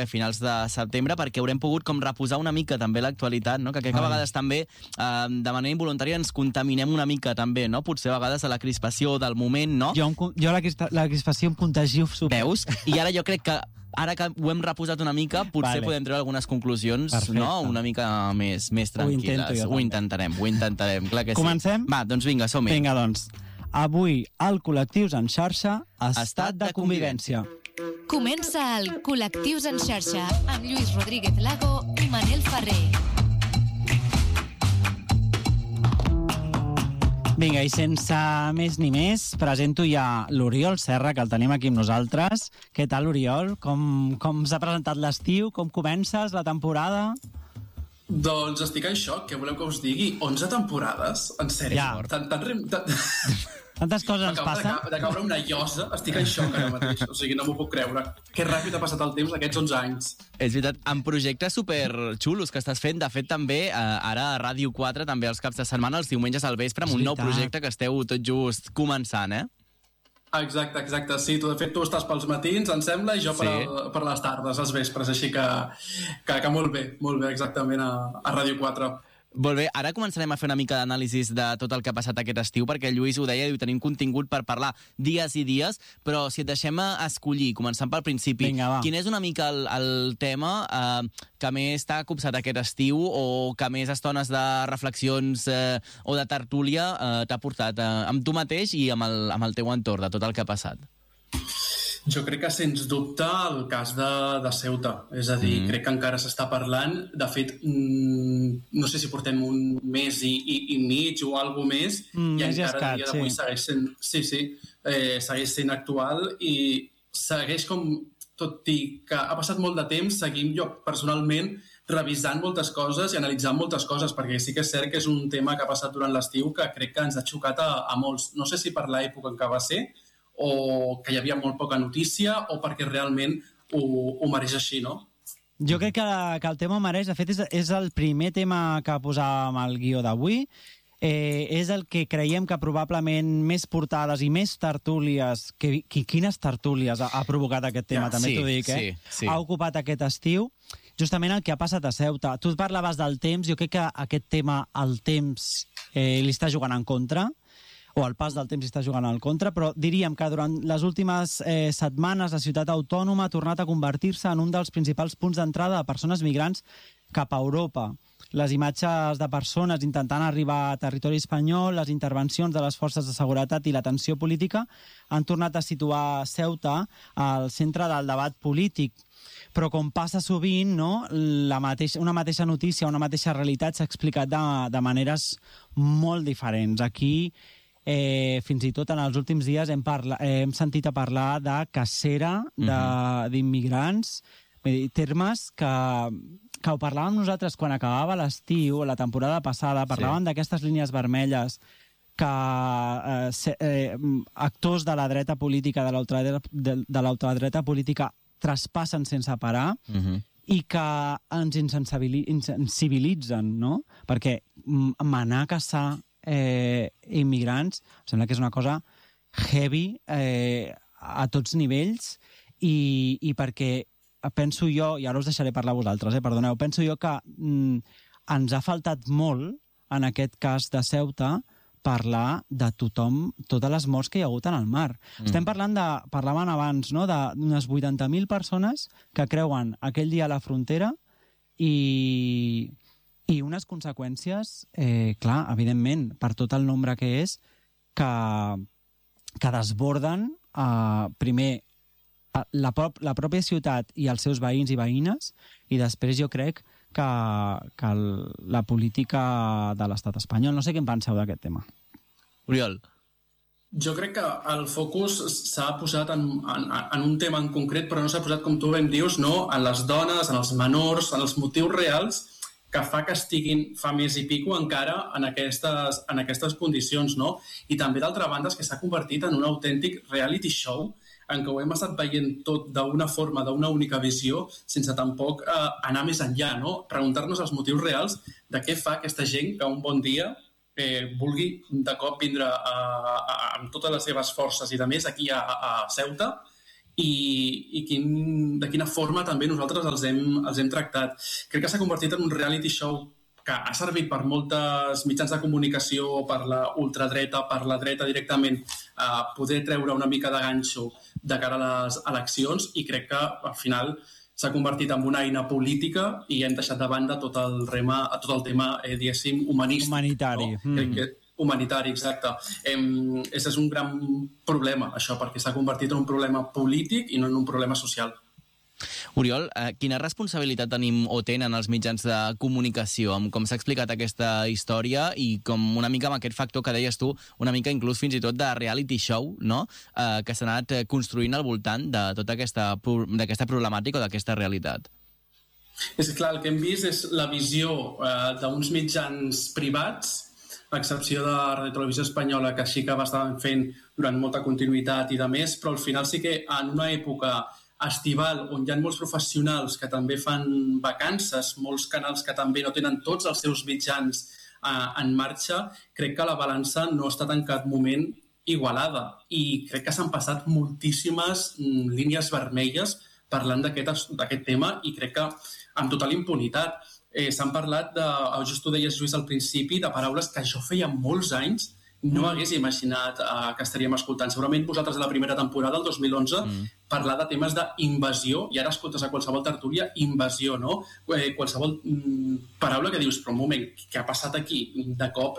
a finals de setembre, perquè haurem pogut com reposar una mica també l'actualitat, no? Que crec que a vegades també de manera involuntària ens contaminem una mica també, no? Potser a vegades a la crispació del moment, no? Jo la crispació em contagio super. Veus? I ara jo crec que ara que ho hem reposat una mica, potser podem treure algunes conclusions, no? Una mica més tranquil·les. Ho intentarem, clar que sí. Comencem? Va, doncs vinga, som-hi. Vinga, doncs. Avui, al Col·lectius en xarxa, Estat de convivència. Comença el Col·lectius en xarxa amb Lluís Rodríguez Lago i Manel Ferrer. Vinga, i sense més ni més, presento ja l'Oriol Serra, que el tenim aquí amb nosaltres. Què tal, Oriol? Com s'ha presentat l'estiu? Com comences la temporada? Doncs estic en xoc, què voleu que us digui? 11 temporades? En sèrio? Ja. Tantes coses ens passen. De caure una llosa, estic en xoc ara mateix. O sigui, no m'ho puc creure. Que ràpid ha passat el temps aquests 11 anys. És veritat, amb projectes superxulos que estàs fent. De fet, també, ara a Ràdio 4, també els caps de setmana, els diumenges al vespre, amb un nou projecte que esteu tot just començant, Exacte. Sí, de fet, tu estàs pels matins, em sembla, i jo per les tardes, als vespres. Així que molt bé, exactament, a Ràdio 4. Molt bé, ara començarem a fer una mica d'anàlisis de tot el que ha passat aquest estiu, perquè el Lluís ho deia, tenim contingut per parlar dies i dies, però si et deixem escollir, començant pel principi, quin és una mica el tema que més t'ha copsat aquest estiu o que més estones de reflexions o de tertúlia t'ha portat amb tu mateix i amb el teu entorn, de tot el que ha passat? Jo crec que, sens dubte, el cas de Ceuta. És a dir, crec que encara s'està parlant. De fet, no sé si portem un mes i mig o alguna més, i encara a dia d'avui segueix sent... segueix sent actual i segueix com... Tot i que ha passat molt de temps, seguim jo personalment revisant moltes coses i analitzant moltes coses, perquè sí que és cert que és un tema que ha passat durant l'estiu que crec que ens ha xocat a molts. No sé si per l'època en què va ser, o que hi havia molt poca notícia, o perquè realment ho mereix així, no? Jo crec que el tema ho mereix. De fet, és el primer tema que posàvem al guió d'avui. És el que creiem que probablement més portades i més tertúlies... Quines tertúlies ha provocat aquest tema, també t'ho dic, Sí. Ha ocupat aquest estiu. Justament el que ha passat a Ceuta. Tu parlaves del temps, jo crec que aquest tema, el temps, li està jugant en contra, o el pas del temps està jugant al contra, però diríem que durant les últimes setmanes la ciutat autònoma ha tornat a convertir-se en un dels principals punts d'entrada de persones migrants cap a Europa. Les imatges de persones intentant arribar a territori espanyol, les intervencions de les forces de seguretat i la tensió política han tornat a situar Ceuta al centre del debat polític. Però com passa sovint, no? Una mateixa notícia, una mateixa realitat s'ha explicat de maneres molt diferents. Aquí fins i tot en els últims dies hem sentit a parlar de cacera d'immigrants, termes que ho parlàvem nosaltres quan acabava l'estiu, la temporada passada, parlàvem d'aquestes línies vermelles que actors de la dreta política, de l'ultradreta política, traspassen sense parar i que ens insensibilitzen, no? Perquè manar a caçar immigrants em sembla que és una cosa heavy a tots nivells i perquè penso jo, i ara us deixaré parlar a vosaltres, perdoneu, penso jo que ens ha faltat molt en aquest cas de Ceuta parlar de tothom, totes les morts que hi ha hagut en el mar. Estem parlaven abans, no?, d'unes 80.000 persones que creuen aquell dia a la frontera i unes conseqüències, clar, evidentment, per tot el nombre que és, que desborden primer la pròpia ciutat i els seus veïns i veïnes, i després jo crec que la política de l'estat espanyol. No sé què en penseu d'aquest tema. Oriol. Jo crec que el focus s'ha posat en un tema en concret, però no s'ha posat, com tu ben dius, no? En les dones, en els menors, en els motius reals que fa que estiguin fa més i pico encara en aquestes condicions, no? I també, d'altra banda, és que s'ha convertit en un autèntic reality show en què ho hem estat veient tot d'una forma, d'una única visió, sense tampoc anar més enllà, no? Preguntar-nos els motius reals de què fa aquesta gent que un bon dia vulgui de cop vindre amb totes les seves forces i de més aquí a Ceuta i de quina forma també nosaltres els hem tractat. Crec que s'ha convertit en un reality show que ha servit per moltes mitjans de comunicació, per la ultradreta, per la dreta directament, a poder treure una mica de ganxo de cara a les eleccions, i crec que al final s'ha convertit en una eina política i hem deixat de banda tot el tema, diguéssim, humanístic. Humanitari. No? Crec que humanitari, exacte. És un gran problema, això, perquè s'ha convertit en un problema polític i no en un problema social. Oriol, quina responsabilitat tenim o tenen els mitjans de comunicació amb com s'ha explicat aquesta història i com una mica amb aquest factor que deies tu, una mica inclús fins i tot de reality show, no? Que s'ha anat construint al voltant de tota aquesta problemàtica o d'aquesta realitat? És clar, el que hem vist és la visió d'uns mitjans privats, a excepció de Radio Televisió Espanyola, que sí que va estar fent durant molta continuïtat i de més, però al final sí que en una època estival on hi ha molts professionals que també fan vacances, molts canals que també no tenen tots els seus mitjans en marxa, crec que la balança no ha estat en cap moment igualada i crec que s'han passat moltíssimes línies vermelles parlant d'aquest tema i crec que amb total impunitat. S'han parlat, just ho deies, Lluís, al principi, de paraules que jo feia molts anys no hagués imaginat que estaríem escoltant. Segurament vosaltres a la primera temporada, el 2011, parlar de temes d'invasió, i ara escoltes a qualsevol tertúlia, invasió, no? Qualsevol paraula que dius, però un moment, què ha passat aquí? De cop,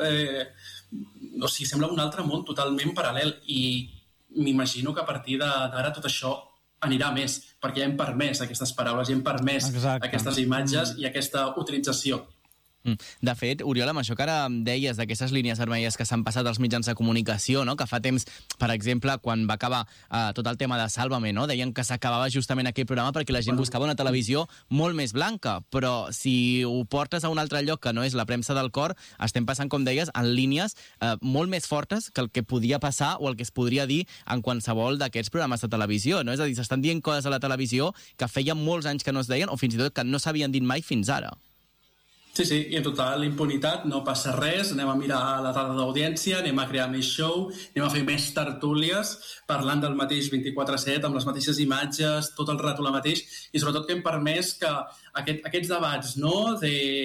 o sigui, sembla un altre món totalment paral·lel i m'imagino que a partir d'ara tot això anirà més, perquè ja hem permès aquestes paraules, ja hem permès aquestes imatges i aquesta utilització. De fet, Oriol, amb això que ara deies d'aquestes línies vermelles que s'han passat als mitjans de comunicació, no? Que fa temps, per exemple, quan va acabar tot el tema de Sálvame, no? Deien que s'acabava justament aquell programa perquè la gent buscava una televisió molt més blanca, però si ho portes a un altre lloc que no és la premsa del cor, estem passant, com deies, en línies molt més fortes que el que podia passar o el que es podria dir en qualsevol d'aquests programes de televisió, no? És a dir, s'estan dient coses a la televisió que feia molts anys que no es deien o fins i tot que no s'havien dit mai fins ara. Sí, i en total impunitat, no passa res, anem a mirar la dada d'audiència, anem a crear més show, anem a fer més tertúlies, parlant del mateix 24/7, amb les mateixes imatges, tot el rato la mateix, i sobretot que hem permès que aquests debats, no?,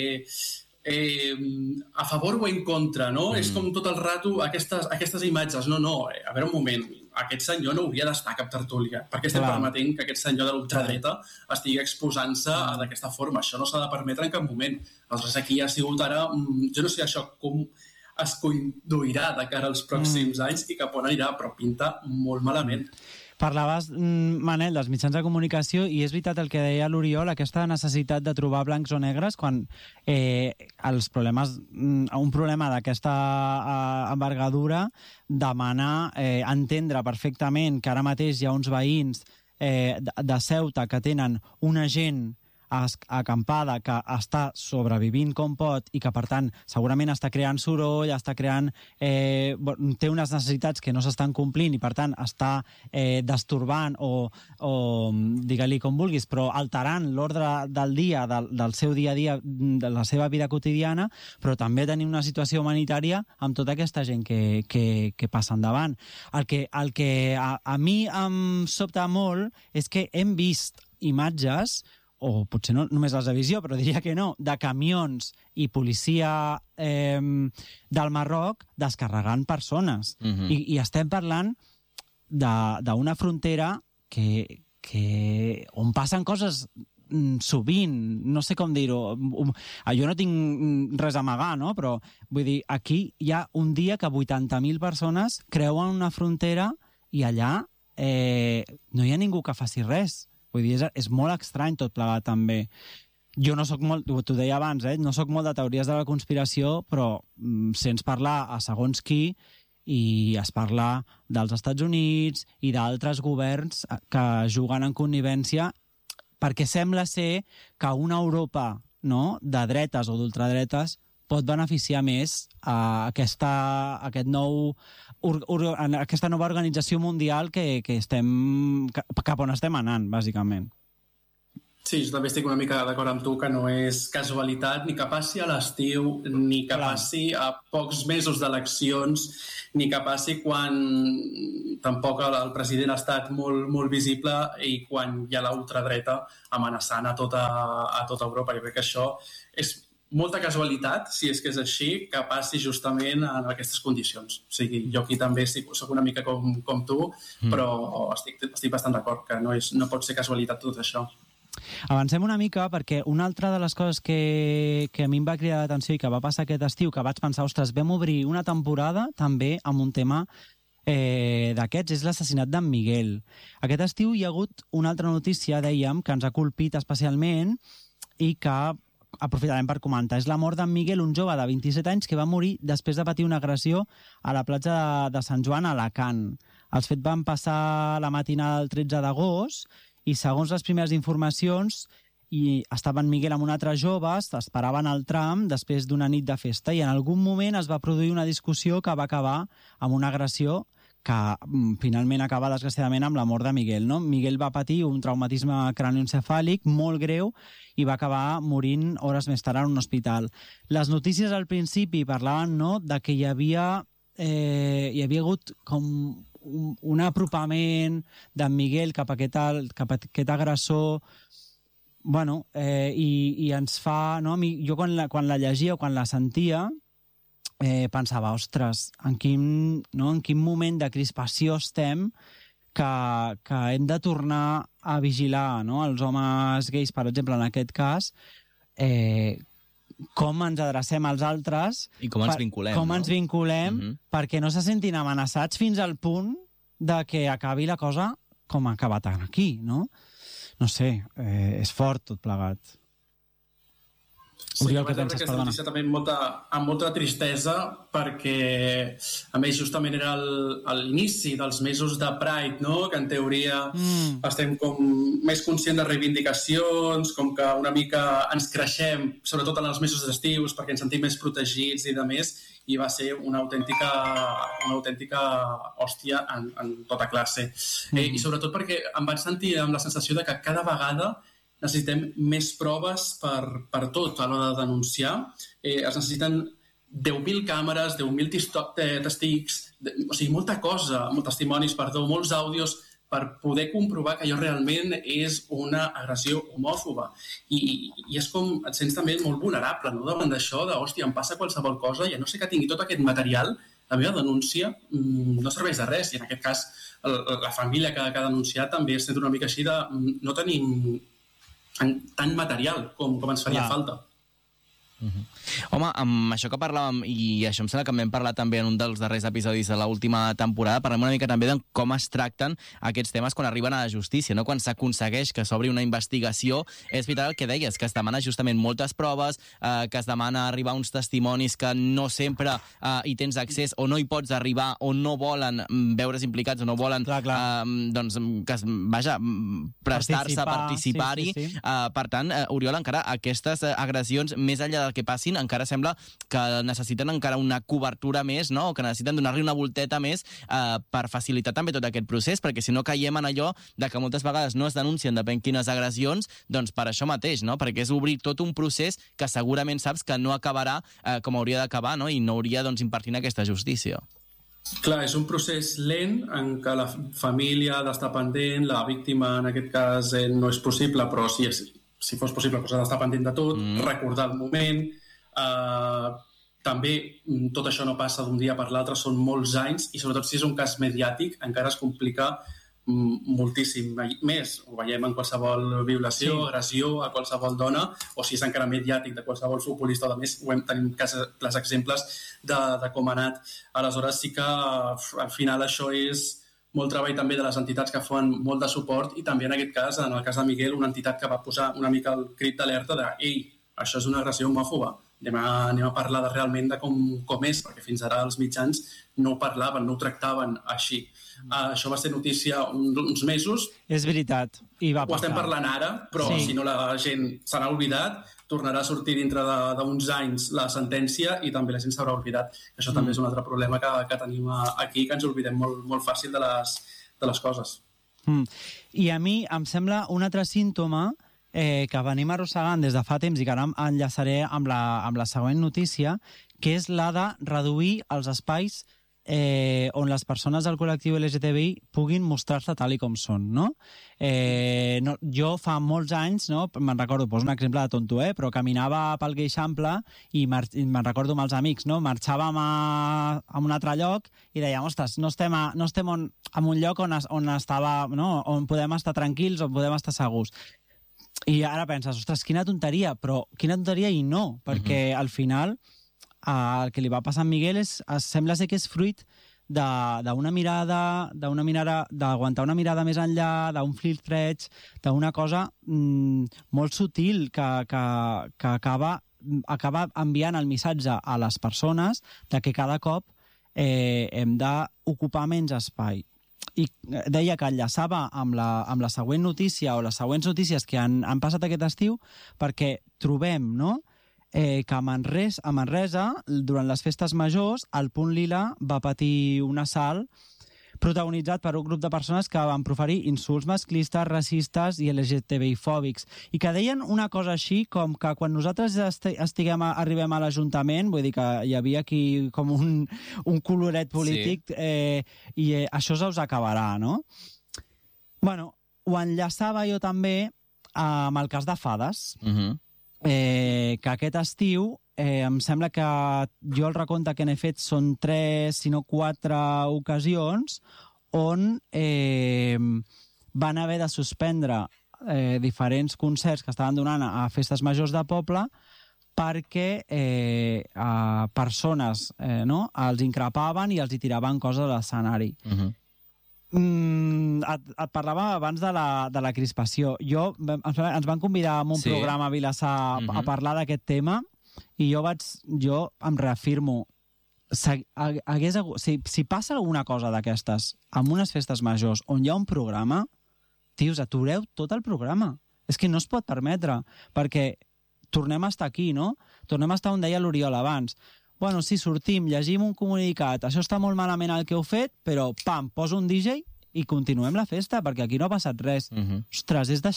a favor o en contra, no? És com tot el rato aquestes imatges. No, a veure un moment, aquest senyor no hauria d'estar a cap tertúlia. Per què estem permetent que aquest senyor de l'ultradreta estigui exposant-se d'aquesta forma? Això no s'ha de permetre en cap moment. Aleshores, aquí ha sigut ara... Jo no sé això com es conduirà de cara als pròxims anys i cap on anirà, però pinta molt malament. Parlaves, Manel, dels mitjans de comunicació i és veritat el que deia l'Oriol, aquesta necessitat de trobar blancs o negres quan un problema d'aquesta envergadura demana entendre perfectament que ara mateix hi ha uns veïns de Ceuta que tenen una gent acampada que està sobrevivint com pot i que, per tant, segurament està creant soroll, està creant... té unes necessitats que no s'estan complint i, per tant, està destorbant o digue-li com vulguis, però alterant l'ordre del dia, del seu dia a dia, de la seva vida quotidiana, però també tenim una situació humanitària amb tota aquesta gent que passa endavant. El que a mi em sobta molt és que hem vist imatges, o potser no només les de visió, però diria que no, de camions i policia del Marroc descarregant persones. I estem parlant d'una frontera on passen coses sovint, no sé com dir-ho. Jo no tinc res a amagar, no? Però vull dir, aquí hi ha un dia que 80.000 persones creuen una frontera i allà no hi ha ningú que faci res. Vull dir, és molt estrany tot plegat, també. Jo no soc molt, t'ho deia abans, no soc molt de teories de la conspiració, però sents parlar a segons qui i es parla dels Estats Units i d'altres governs que juguen en connivència perquè sembla ser que una Europa de dretes o d'ultradretes pot beneficiar més a aquesta nova organització mundial cap on estem anant, bàsicament. Sí, jo també estic una mica d'acord amb tu que no és casualitat ni que passi a l'estiu, ni que passi a pocs mesos d'eleccions, ni que passi quan tampoc el president ha estat molt visible i quan hi ha la ultradreta amenaçant a tota Europa. Jo crec que això és molta casualitat, si és que és així, que passi justament en aquestes condicions. O sigui, jo aquí també soc una mica com tu, però estic bastant d'acord que no pot ser casualitat tot això. Avancem una mica perquè una altra de les coses que a mi em va cridar l'atenció i que va passar aquest estiu, que vaig pensar, ostres, vam obrir una temporada també amb un tema d'aquests, és l'assassinat d'en Miguel. Aquest estiu hi ha hagut una altra notícia, dèiem, que ens ha colpit especialment i que aprofitarem per comentar. És la mort d'en Miguel, un jove de 27 anys que va morir després de patir una agressió a la platja de Sant Joan a Alacant. Els fets van passar la matinada del 13 d'agost i segons les primeres informacions estava en Miguel amb un altre jove, esperaven el tram després d'una nit de festa i en algun moment es va produir una discussió que va acabar amb una agressió que finalment acaba desgraciadament amb la mort de Miguel. No? Miguel va patir un traumatisme cranioencefàlic molt greu i va acabar morint hores més tard en un hospital. Les notícies al principi parlaven de que hi havia hagut com un apropament d'en Miguel cap a aquest agressor, i ens fa... Jo quan la llegia o quan la sentia pensava, ostres, en quin moment de crispació estem que hem de tornar a vigilar els homes gais, per exemple, en aquest cas, com ens adrecem als altres i com ens vinculem, perquè no se sentin amenaçats fins al punt de que acabi la cosa com ha acabat aquí, no? No sé, és fort tot plegat. Sí, Oriol, què penses? Aquesta notícia també amb molta tristesa perquè, a més, justament era l'inici dels mesos de Pride, no? Que en teoria estem com més conscients de reivindicacions, com que una mica ens creixem, sobretot en els mesos d'estius, perquè ens sentim més protegits i de més, i va ser una autèntica hòstia en tota classe. I sobretot perquè em vaig sentir amb la sensació de que cada vegada necessitem més proves per tot a l'hora de denunciar. Es necessiten 10.000 càmeres, 10.000 testics, o sigui, molta cosa, molts testimonis, molts àudios per poder comprovar que allò realment és una agressió homòfoba. I és com et sents també molt vulnerable, no? Davant d'això, hòstia, em passa qualsevol cosa, ja no sé que tingui tot aquest material, la meva denúncia no serveix de res. I en aquest cas, la família que ha denunciat també es sent una mica així de no tenim tant material com ens faria falta. Home, amb això que parlàvem, i això em sembla que vam parlar també en un dels darrers episodis de l'última temporada, parlem una mica també de com es tracten aquests temes quan arriben a la justícia, no? Quan s'aconsegueix que s'obri una investigació. És veritat el que deies, que es demana justament moltes proves, que es demana arribar a uns testimonis que no sempre hi tens accés o no hi pots arribar o no volen veure's implicats o no volen prestar-se a participar-hi. Sí. Per tant, Oriol, encara aquestes agressions, més enllà del que passin, encara sembla que necessiten encara una cobertura més, no? O que necessiten donar-li una volteta més per facilitar també tot aquest procés, perquè si no caiem en allò de que moltes vegades no es denuncien depèn quines agressions, doncs per això mateix, no? Perquè és obrir tot un procés que segurament saps que no acabarà com hauria d'acabar, no? I no hauria impartint aquesta justícia. Clar, és un procés lent en què la família ha d'estar pendent, la víctima en aquest cas no és possible, però si fos possible ha d'estar pendent de tot, recordar el moment. També tot això no passa d'un dia per l'altre, són molts anys, i sobretot si és un cas mediàtic encara es complica moltíssim més. Ho veiem en qualsevol violació, agressió a qualsevol dona, o si és encara mediàtic de qualsevol futbolista o de més, tenim els exemples de com ha anat. Aleshores sí que al final això és molt treball també de les entitats que fan molt de suport, i també en aquest cas, en el cas de Miguel, una entitat que va posar una mica el crit d'alerta de «Ei, això és una agressió homòfoba, anem a parlar realment de com és», perquè fins ara els mitjans no ho parlaven, no ho tractaven així. Això va ser notícia uns mesos. És veritat, i va passar. Ho estem parlant ara, però si no la gent se n'ha oblidat, tornarà a sortir dintre d'uns anys la sentència i també la gent s'haurà oblidat. Això també és un altre problema que tenim aquí, que ens oblidem molt fàcil de les coses. I a mi em sembla un altre símptoma que venim arrossegant des de fa temps i que ara enllaçaré amb la següent notícia, que és la de reduir els espais on les persones del col·lectiu LGTBI puguin mostrar-se tal i com són, no? Jo fa molts anys, no, me'n recordo, poso un exemple de tonto, però caminava pel Gueixample i me'n recordo amb els amics, no? Marxàvem a un altre lloc i dèiem, ostres, no estem en un lloc on estava, no? On podem estar tranquils, on podem estar segurs. I ara penses, ostres, quina tonteria, però quina tonteria i no, perquè al final el que li va passar a Miguel sembla ser que és fruit d'una mirada, d'aguantar una mirada més enllà, d'un filtreig, d'una cosa molt sutil que acaba enviant el missatge a les persones de que cada cop hem d'ocupar menys espai. I deia que enllaçava amb la següent notícia o les següents notícies que han passat aquest estiu, perquè trobem, no?, que a Manresa, durant les festes majors, el Punt Lila va patir un assalt protagonitzat per un grup de persones que van proferir insults masclistes, racistes i LGTBI-fòbics. I que deien una cosa així com que quan nosaltres arribem a l'Ajuntament, vull dir que hi havia aquí com un coloret polític, i això se us acabarà, no? Bueno, ho enllaçava jo també amb el cas de Fades, que aquest estiu em sembla que jo el recompte que n'he fet són 3, si no 4 ocasions on van haver de suspendre diferents concerts que estaven donant a festes majors de poble perquè persones els increpaven i els hi tiraven coses a l'escenari. Et parlava abans de la crispació. Ens van convidar a un programa a Vilassar a parlar d'aquest tema i jo em reafirmo, si passa alguna cosa d'aquestes en unes festes majors on hi ha un programa, tios, atureu tot el programa. És que no es pot permetre, perquè tornem a estar aquí, no? Tornem a estar on deia l'Oriol abans. Bueno, sí, sortim, llegim un comunicat, això està molt malament el que heu fet, però, pam, poso un DJ i continuem la festa, perquè aquí no ha passat res. Ostres, és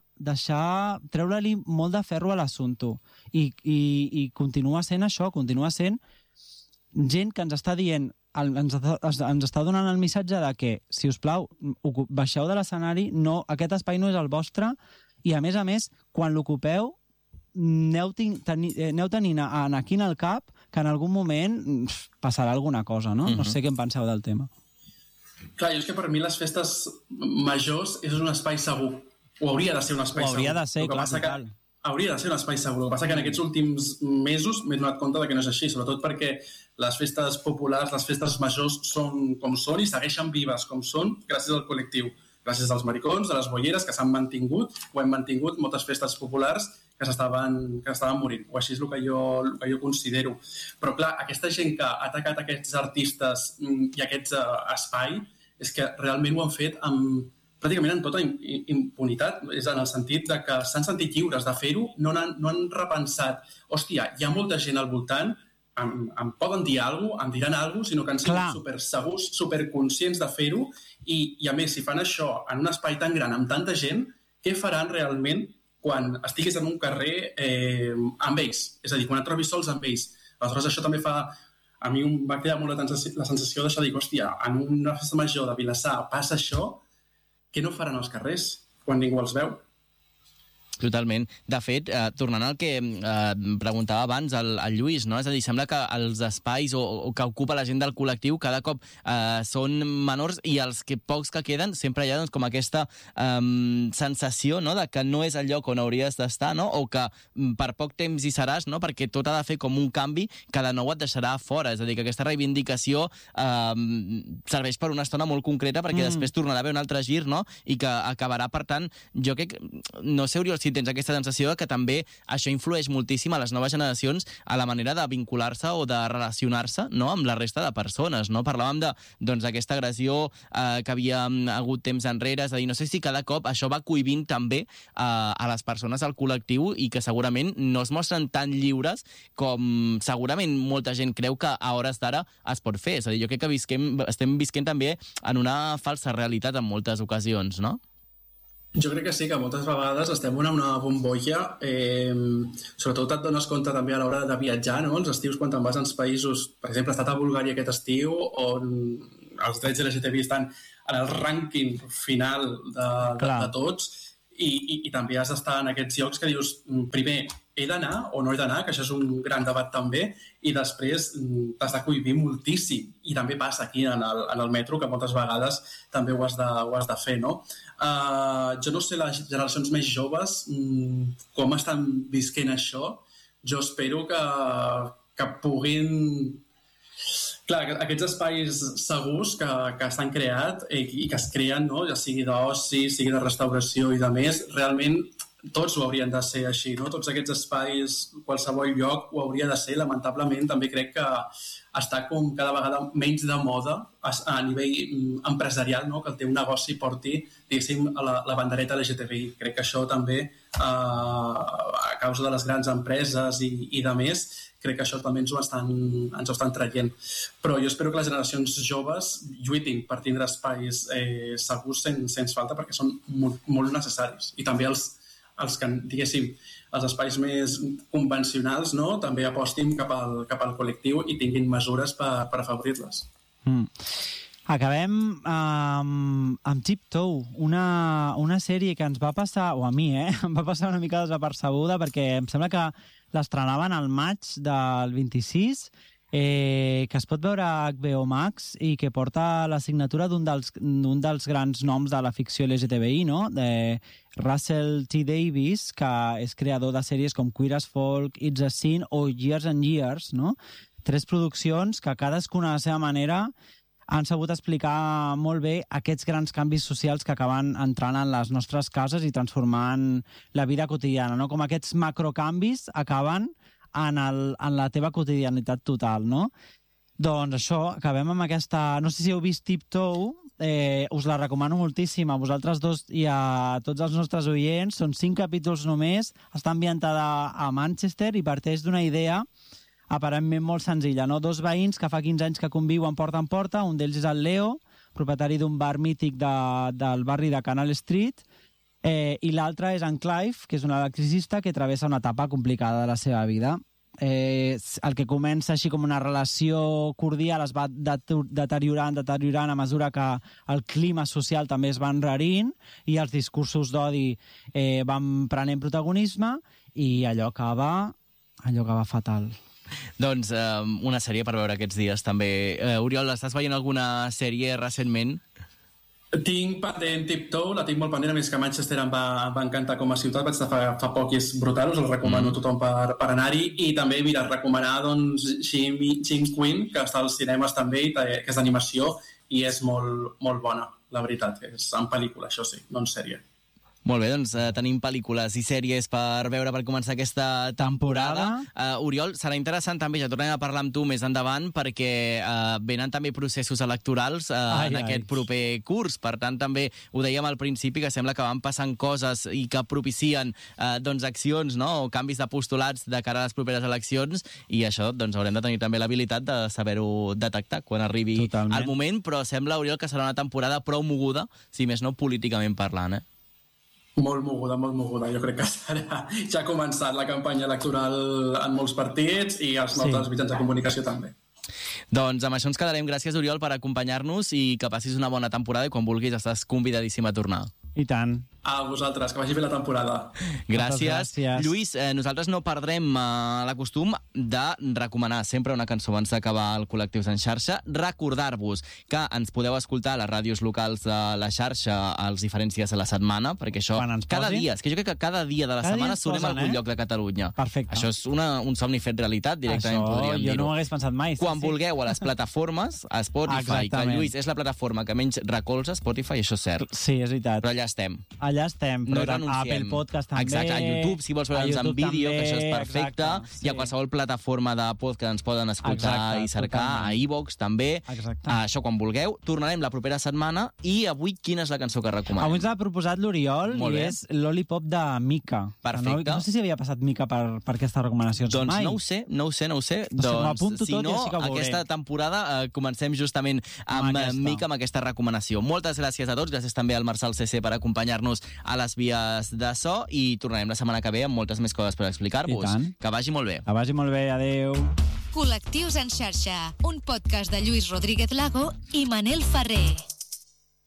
treure-li molt de ferro a l'assumpte. I continua sent això, continua sent gent que ens està dient, ens està donant el missatge de que, si us plau, baixeu de l'escenari, aquest espai no és el vostre, i a més, quan l'ocupeu, aneu tenint aquí al cap que en algun moment passarà alguna cosa, no? No sé què en penseu del tema. Clar, jo és que per mi les festes majors és un espai segur. O hauria de ser un espai segur. Hauria de ser, clar, total. Hauria de ser un espai segur. El que passa que en aquests últims mesos m'he donat compte que no és així, sobretot perquè les festes populars, les festes majors són com són i segueixen vives com són gràcies al col·lectiu. Gràcies als maricons, a les bolleres, que s'han mantingut, o hem mantingut moltes festes populars que s'estaven morint, o així és el que jo considero. Però, clar, aquesta gent que ha atacat aquests artistes i aquest espai és que realment ho han fet pràcticament amb tota impunitat, és en el sentit de que s'han sentit lliures de fer-ho, no han repensat, hòstia, hi ha molta gent al voltant, em poden dir alguna cosa, em diran alguna cosa, sinó que han sigut supersegurs, superconscients de fer-ho, i a més, si fan això en un espai tan gran, amb tanta gent, què faran realment quan estiguis en un carrer amb ells? És a dir, quan et trobis sols amb ells. Aleshores, això també fa... A mi em va quedar molt la sensació d'això de dir, hòstia, en una festa major de Vilassar passa això, què no faran als carrers quan ningú els veu? Totalment. De fet, tornant al que preguntava abans el Lluís, no? És a dir, sembla que els espais que ocupa la gent del col·lectiu cada cop són menors i els pocs que queden sempre hi ha com aquesta sensació, no?, de que no és el lloc on hauries d'estar, no?, o que per poc temps hi seràs, no?, perquè tot ha de fer com un canvi que de nou et deixarà fora. És a dir, que aquesta reivindicació serveix per una estona molt concreta perquè després tornarà a haver un altre gir, no?, i que acabarà, per tant, jo crec, no sé, Oriol, si tens aquesta sensació que també això influeix moltíssim a les noves generacions a la manera de vincular-se o de relacionar-se, no?, amb la resta de persones, no? Parlàvem d'aquesta agressió que havia hagut temps enrere, és a dir, no sé si cada cop això va cohibint també a les persones del col·lectiu i que segurament no es mostren tan lliures com segurament molta gent creu que a hores d'ara es pot fer. És a dir, jo crec que estem visquent també en una falsa realitat en moltes ocasions, no? Jo crec que sí, que moltes vegades estem en una bombolla, sobretot et dones compte també a l'hora de viatjar, no? Els estius, quan te'n vas als països, per exemple, he estat a Bulgària aquest estiu, on els drets LGTBI estan en el rànquing final de tots, i també has d'estar en aquests llocs que dius, primer, he d'anar o no he d'anar, que això és un gran debat també, i després t'has de cohibir moltíssim. I també passa aquí en el metro, que moltes vegades també ho has de fer, no? Jo no sé les generacions més joves com estan visquent això. Jo espero que puguin... Clar, aquests espais segurs que s'han creat i que es creen, no? Ja sigui d'oci, sigui de restauració i de més, realment tots ho haurien de ser així, no? Tots aquests espais, qualsevol lloc ho hauria de ser. Lamentablement també crec que està com cada vegada menys de moda a nivell empresarial, no? Que el teu negoci porti, diguéssim, la bandereta LGTBI. Crec que això també, a causa de les grans empreses i de més, crec que això també ens ho estan traient. Però jo espero que les generacions joves lluitin per tindre espais segurs sens falta, perquè són molt necessaris. I també els que, diguéssim, els espais més convencionals, no? També apostin cap al col·lectiu i tinguin mesures per afavorir-les. Acabem amb Tiptoe, una sèrie que ens va passar, o a mi, em va passar una mica desapercebuda, perquè em sembla que l'estrenaven al maig del 26, que es pot veure a HBO Max i que porta la signatura d'un dels grans noms de la ficció LGTBI, no? De Russell T. Davies, que és creador de sèries com Queer as Folk, It's a Sin o Years and Years, no? 3 produccions que cadascuna a la seva manera han sabut explicar molt bé aquests grans canvis socials que acaben entrant en les nostres cases i transformant la vida quotidiana, no? Com aquests macrocanvis acaben en la teva quotidianitat total, no? Doncs això, acabem amb aquesta... No sé si heu vist Tiptoe, us la recomano moltíssim a vosaltres dos i a tots els nostres oients. Són 5 capítols només, està ambientada a Manchester i parteix d'una idea aparentment molt senzilla, no? 2 veïns que fa 15 anys que conviuen porta en porta, un d'ells és el Leo, propietari d'un bar mític del barri de Canal Street, i l'altre és en Clive, que és un electricista que travessa una etapa complicada de la seva vida. El que comença així com una relació cordial es va deteriorant a mesura que el clima social també es va enrarint i els discursos d'odi van prenent protagonisme i allò acaba fatal. Doncs una sèrie per veure aquests dies també. Oriol, estàs veient alguna sèrie recentment? Tinc pendent Tiptoe, la tinc molt pendent, a més que Manchester em va encantar com a ciutat, vaig estar fa poc i és brutal, us el recomano a tothom per anar-hi, i també, mira, recomanar doncs Jim Quinn, que està als cinemes també, que és d'animació, i és molt bona, la veritat, que és en pel·lícula, això sí, no en sèrie. Molt bé, doncs tenim pel·lícules i sèries per veure per començar aquesta temporada. Oriol, serà interessant també, ja tornem a parlar amb tu més endavant, perquè venen també processos electorals en aquest proper curs. Per tant, també ho dèiem al principi, que sembla que van passant coses i que propicien accions, no? O canvis de postulats de cara a les properes eleccions, i això doncs haurem de tenir també l'habilitat de saber-ho detectar quan arribi el moment, però sembla, Oriol, que serà una temporada prou moguda, si més no políticament parlant, Molt moguda. Jo crec que ja ha començat la campanya electoral en molts partits i els nostres mitjans de comunicació també. Doncs amb això ens quedarem. Gràcies, Oriol, per acompanyar-nos i que passis una bona temporada i quan vulguis estàs convidadíssim a tornar. I tant. A vosaltres, que vagi bé la temporada. Gràcies. Lluís, nosaltres no perdrem l'acostum de recomanar sempre una cançó abans d'acabar el Col·lectius en xarxa. Recordar-vos que ens podeu escoltar a les ràdios locals de la xarxa els diferents dies de la setmana, perquè això cada dia, és que jo crec que cada dia de la setmana sonem a algun lloc de Catalunya. Perfecte. Això és un somni fet realitat, directament podríem dir-ho. Jo no ho hagués pensat mai. Quan vulgueu a les plataformes, a Spotify, que Lluís és la plataforma que menys recolza, Spotify, això és cert. Sí, és veritat. Però allà estem. Allà estem, però a Apple Podcast també. Exacte, a YouTube, si vols veure'ns en vídeo, que això és perfecte, i a qualsevol plataforma de podcast ens poden escoltar i cercar, a iVoox també. Això quan vulgueu. Tornarem la propera setmana, i avui quina és la cançó que recomanem? Avui ens l'ha proposat l'Oriol i és Lollipop de Mika. Perfecte. No sé si havia passat Mika per aquestes recomanacions mai. Doncs no ho sé. Doncs si no, aquesta temporada comencem justament amb Mika, amb aquesta recomanació. Moltes gràcies a tots, gràcies també al Marçal CC per acompanyar-nos a les vies de so i tornarem la setmana que ve amb moltes més coses per explicar-vos. Que vagi molt bé. Que vagi molt bé, adeu. Col·lectius en xarxa, un podcast de Lluís Rodríguez Lago i Manel Ferrer.